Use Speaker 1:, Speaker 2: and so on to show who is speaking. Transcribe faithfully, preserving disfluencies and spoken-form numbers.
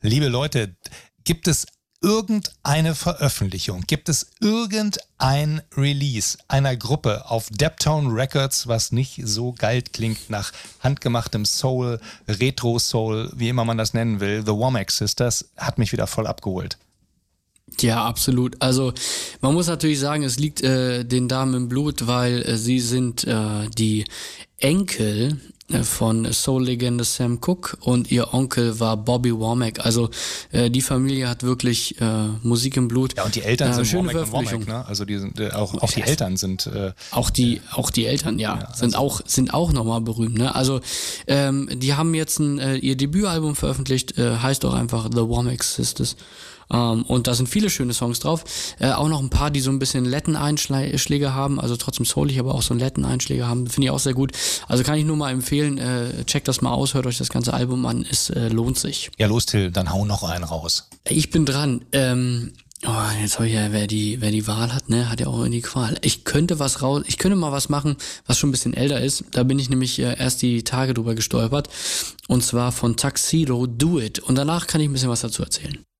Speaker 1: Liebe Leute, gibt es irgendeine Veröffentlichung, gibt es irgendein Release einer Gruppe auf Deptone Records, was nicht so geil klingt nach handgemachtem Soul, Retro-Soul, wie immer man das nennen will? The Womack Sisters hat mich wieder voll abgeholt.
Speaker 2: Ja, absolut. Also man muss natürlich sagen, es liegt äh, den Damen im Blut, weil äh, sie sind äh, die Enkel äh, von Soul-Legende Sam Cooke und ihr Onkel war Bobby Womack. Also äh, die Familie hat wirklich äh, Musik im Blut.
Speaker 1: Ja, und die Eltern
Speaker 2: äh,
Speaker 1: sind Womack und Womack, ne? Also die sind äh, auch, auch die Eltern sind äh,
Speaker 2: auch die auch die Eltern, ja,
Speaker 1: ja
Speaker 2: sind
Speaker 1: also.
Speaker 2: auch sind auch nochmal berühmt. Ne? Also ähm, die haben jetzt ein, äh, ihr Debütalbum veröffentlicht, äh, heißt auch einfach The Womack Sisters. Um, und da sind viele schöne Songs drauf. Äh, auch noch ein paar, die so ein bisschen Latin-Einschläge haben, also trotzdem soulig, aber auch so Latin-Einschläge haben. Finde ich auch sehr gut. Also kann ich nur mal empfehlen, äh, checkt das mal aus, hört euch das ganze Album an, es äh, lohnt sich.
Speaker 1: Ja, los Till, dann hau noch einen raus.
Speaker 2: Ich bin dran. Ähm, oh, jetzt habe ich ja, wer die, wer die Wahl hat, ne, hat ja auch irgendwie die Qual. Ich könnte was raus, ich könnte mal was machen, was schon ein bisschen älter ist. Da bin ich nämlich äh, erst die Tage drüber gestolpert. Und zwar von Tuxedo, Do It. Und danach kann ich ein bisschen was dazu erzählen.